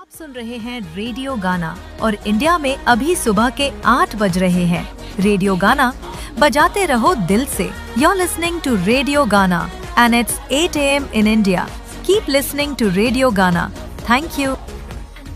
आप सुन रहे हैं रेडियो गाना और इंडिया में अभी सुबह के 8 बज रहे हैं। रेडियो गाना बजाते रहो दिल से। You're listening to Radio Gana and it's 8 a.m. in India. Keep listening to Radio Gana. Thank you.